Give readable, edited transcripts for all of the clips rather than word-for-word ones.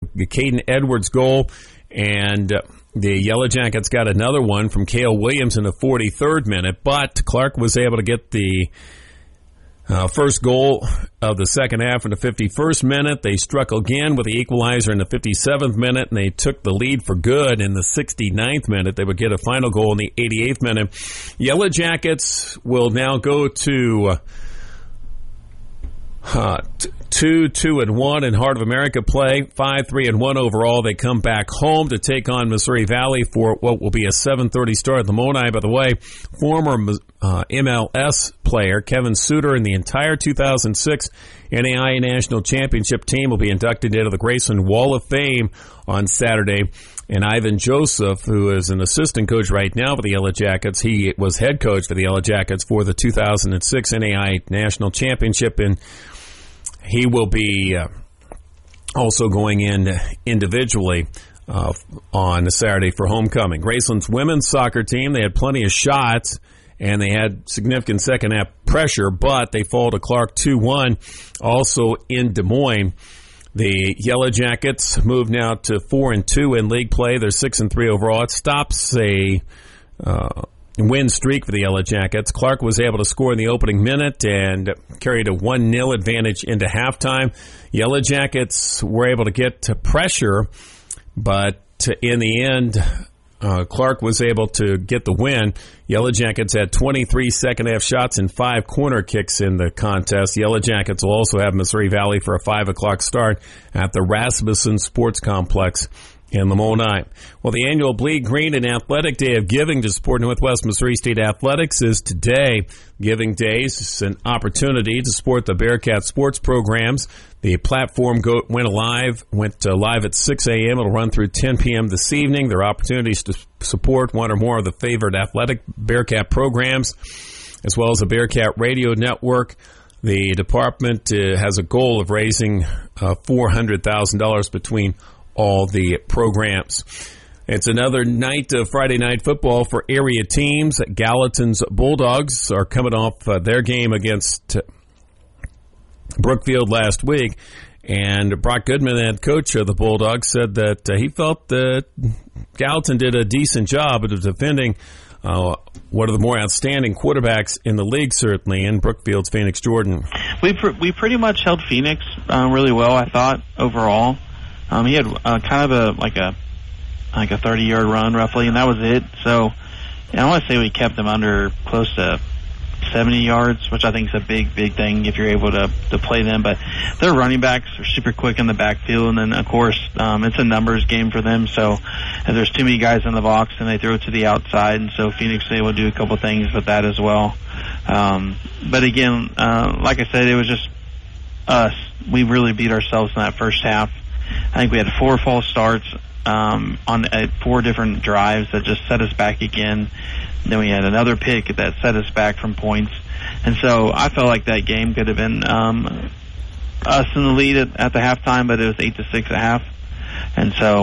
Caden Edwards' goal, and the Yellow Jackets got another one from Cale Williams in the 43rd minute, but Clark was able to get the first goal of the second half in the 51st minute. They struck again with the equalizer in the 57th minute, and they took the lead for good in the 69th minute. They would get a final goal in the 88th minute. Yellow Jackets will now go to 2-2-1 in Heart of America play, 5-3-1 overall. They come back home to take on Missouri Valley for what will be a 7:30 start at the Lamoni. By the way, former MLS player Kevin Suter and the entire 2006 NAIA National Championship team will be inducted into the Graceland Wall of Fame on Saturday. And Ivan Joseph, who is an assistant coach right now for the Yellow Jackets, he was head coach for the Yellow Jackets for the 2006 NAIA National Championship, and he will be also going in individually on Saturday for homecoming. Graceland's women's soccer team, they had plenty of shots, and they had significant second-half pressure, but they fall to Clark 2-1, also in Des Moines. The Yellow Jackets move now to 4-2 in league play. They're 6-3 overall. It stops a win streak for the Yellow Jackets. Clark was able to score in the opening minute and carried a 1-0 advantage into halftime. Yellow Jackets were able to get to pressure, but in the end, Clark was able to get the win. Yellow Jackets had 23 second-half shots and 5 corner kicks in the contest. Yellow Jackets will also have Missouri Valley for a 5 o'clock start at the Rasmussen Sports Complex in Lamoni. Well, the annual Bleed Green and Athletic Day of Giving to support Northwest Missouri State Athletics is today. Giving Days is an opportunity to support the Bearcat sports programs. The platform went live at 6 a.m. It'll run through 10 p.m. this evening. There are opportunities to support one or more of the favored athletic Bearcat programs, as well as the Bearcat Radio Network. The department has a goal of raising $400,000 between all the programs. It's another night of Friday night football for area teams. Gallatin's Bulldogs are coming off their game against Brookfield last week, and Brock Goodman, the head coach of the Bulldogs, said that he felt that Gallatin did a decent job of defending one of the more outstanding quarterbacks in the league, certainly, in Brookfield's Phoenix Jordan. We pretty much held Phoenix really well, I thought, overall. He had kind of a 30-yard run, roughly, and that was it. So I want to say we kept them under close to 70 yards, which I think is a big thing if you're able to play them. But their running backs are super quick in the backfield, and then, of course, it's a numbers game for them. So if there's too many guys in the box, and they throw it to the outside, and so Phoenix is able to do a couple things with that as well. But again, like I said, it was just us. We really beat ourselves in that first half. I think we had 4 false starts on 4 different drives that just set us back again. Then we had another pick that set us back from points. And so I felt like that game could have been us in the lead at the halftime, but it was 8-6 at half. And so,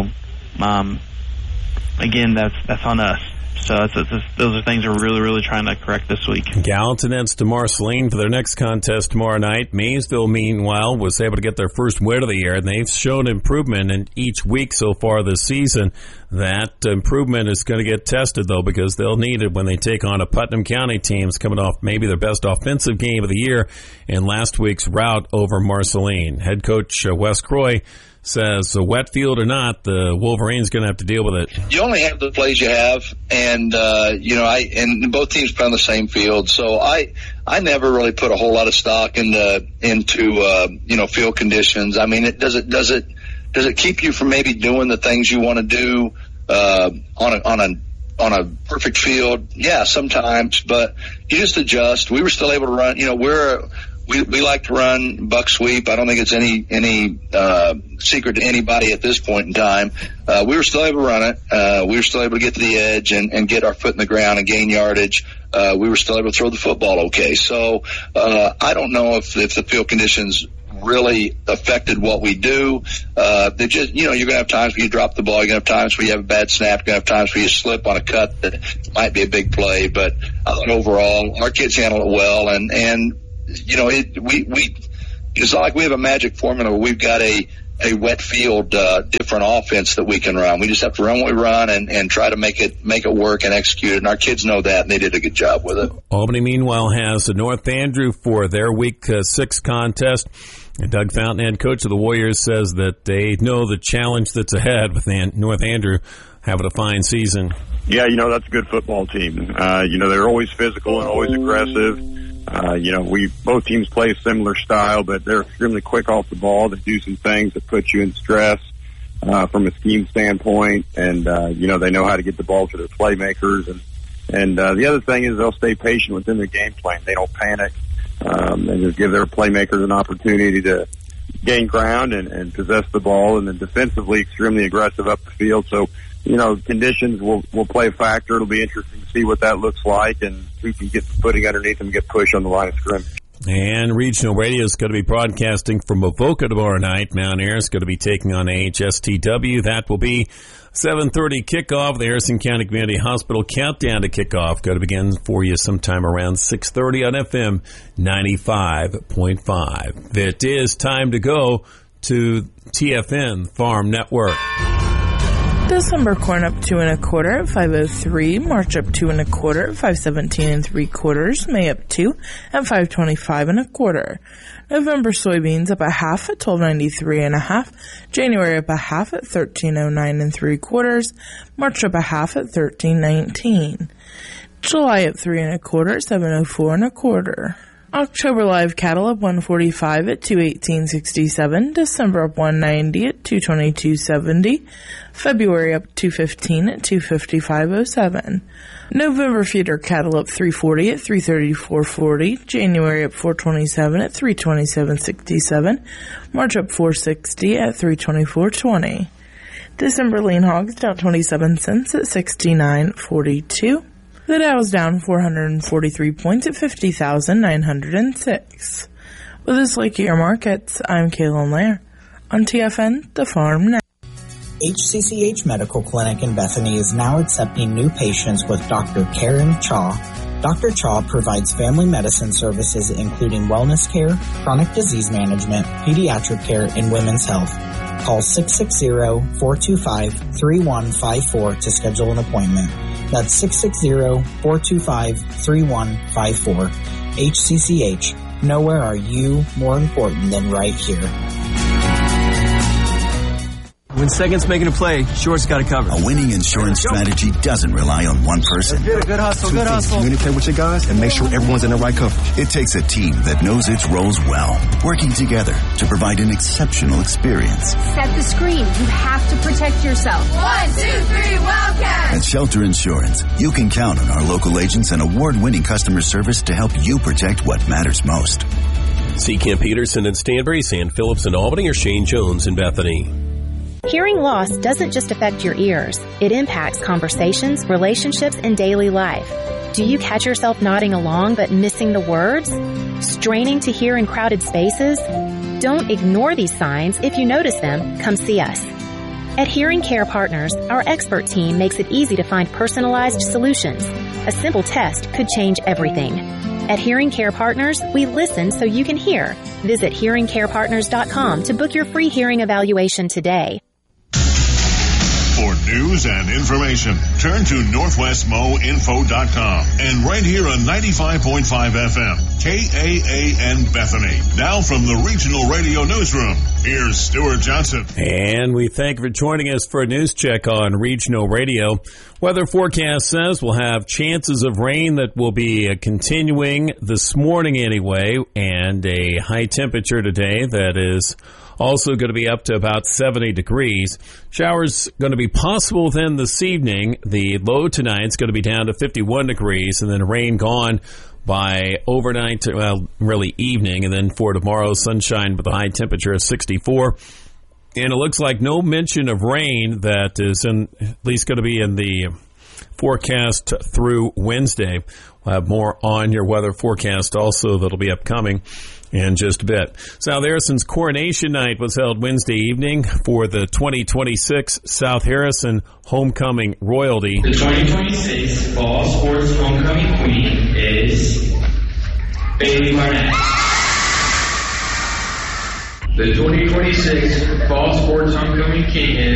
again, that's on us. So those are things we're really trying to correct this week. Gallatin heads to Marceline for their next contest tomorrow night. Maysville, meanwhile, was able to get their first win of the year, and they've shown improvement in each week so far this season. That improvement is going to get tested, though, because they'll need it when they take on a Putnam County team that's coming off maybe their best offensive game of the year in last week's rout over Marceline. Head coach Wes Croy says, wet field or not, the Wolverines going to have to deal with it. You only have the plays you have, and and both teams play on the same field. So I never really put a whole lot of stock into field conditions. I mean, does it keep you from maybe doing the things you want to do on a perfect field? Yeah, sometimes, but you just adjust. We were still able to run. We like to run buck sweep. I don't think it's any secret to anybody at this point in time. We were still able to run it. We were still able to get to the edge and get our foot in the ground and gain yardage. We were still able to throw the football okay. So I don't know if the field conditions really affected what we do. They just, you're going to have times where you drop the ball. You're going to have times where you have a bad snap. You're going to have times where you slip on a cut that might be a big play. But I thought overall our kids handled it well, and it's not like we have a magic formula where we've got a a wet field, different offense that we can run. We just have to run what we run and try to make it work and execute it. And our kids know that, and they did a good job with it. Albany, meanwhile, has North Andrew for their Week 6 contest. And Doug Fountain, head coach of the Warriors, says that they know the challenge that's ahead with North Andrew having a fine season. Yeah, that's a good football team. They're always physical and always aggressive. Both teams play a similar style, but they're extremely quick off the ball. They do some things that put you in stress from a scheme standpoint, and they know how to get the ball to their playmakers. And the other thing is they'll stay patient within their game plan. They don't panic. And just give their playmakers an opportunity to gain ground and possess the ball, and then defensively extremely aggressive up the field. So, conditions will play a factor. It'll be interesting to see what that looks like and who can get the footing underneath them and get pushed on the line of scrimmage. And Regional Radio is going to be broadcasting from Avoca tomorrow night. Mount Ayr is going to be taking on AHSTW. That will be 7:30 kickoff. The Harrison County Community Hospital countdown to kickoff going to begin for you sometime around 6:30 on FM 95.5. It is time to go to TFN Farm Network. December corn up 2 1/4 at 5.03. March up 2 1/4 at 5.17 3/4. May up 2 at 5.25 1/4. November soybeans up a half at 12.93 1/2. January up a half at 13.09 3/4. March up a half at 13.19. July up 3 1/4 at 7.04 1/4. October live cattle up 145 at 218.67. December up 190 at 222.70. February up 215 at 255.07. November feeder cattle up 340 at 334.40. January up 427 at 327.67. March up 460 at 324.20. December lean hogs down 27 cents at 69.42. The Dow is down 443 points at 50,906. With this Lake Erie Markets, I'm Kaylin Lair on TFN, the Farm Net. HCCH Medical Clinic in Bethany is now accepting new patients with Dr. Karen Chaw. Dr. Chaw provides family medicine services including wellness care, chronic disease management, pediatric care, and women's health. Call 660-425-3154 to schedule an appointment. That's 660-425-3154. HCCH. Nowhere are you more important than right here. When second's making a play, short's got it covered. A winning insurance strategy doesn't rely on one person. Good hustle, good hustle. Communicate with your guys and make sure everyone's in the right coverage. It takes a team that knows its roles well, working together to provide an exceptional experience. Set the screen. You have to protect yourself. 1, 2, 3, Wildcat! At Shelter Insurance, you can count on our local agents and award-winning customer service to help you protect what matters most. See Camp Peterson in Stanbury, San Phillips in Albany, or Shane Jones in Bethany. Hearing loss doesn't just affect your ears. It impacts conversations, relationships, and daily life. Do you catch yourself nodding along but missing the words? Straining to hear in crowded spaces? Don't ignore these signs. If you notice them, come see us. At Hearing Care Partners, our expert team makes it easy to find personalized solutions. A simple test could change everything. At Hearing Care Partners, we listen so you can hear. Visit hearingcarepartners.com to book your free hearing evaluation today. For news and information, turn to NorthwestMoInfo.com and right here on 95.5 FM, KAAN Bethany. Now from the Regional Radio Newsroom, here's Stuart Johnson. And we thank you for joining us for a news check on Regional Radio. Weather forecast says we'll have chances of rain that will be continuing this morning anyway, and a high temperature today that is also going to be up to about 70 degrees. Showers going to be possible then this evening. The low tonight is going to be down to 51 degrees, and then rain gone by overnight to, really evening. And then for tomorrow, sunshine with a high temperature of 64. And it looks like no mention of rain that is at least going to be in the forecast through Wednesday. We'll have more on your weather forecast also that'll be upcoming in just a bit. South Harrison's Coronation Night was held Wednesday evening for the 2026 South Harrison Homecoming Royalty. The 2026 Fall Sports Homecoming Queen is Bailey Barnett. The 2026 Fall Sports Homecoming King is